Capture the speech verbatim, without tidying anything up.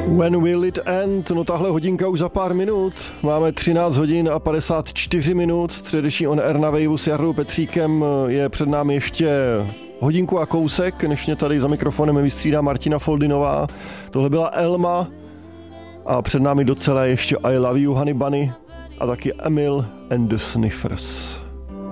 When will it end? No tahle hodinka už za pár minut. Máme třináct hodin a padesát čtyři minut. Středeční on air na Waveu s Jarou Petříkem. Je před námi ještě hodinku a kousek, než mě tady za mikrofonem vystřídá Martina Foldinová. Tohle byla Elma a před námi docela ještě I Love You Honey Bunny a taky Emil and the Sniffers.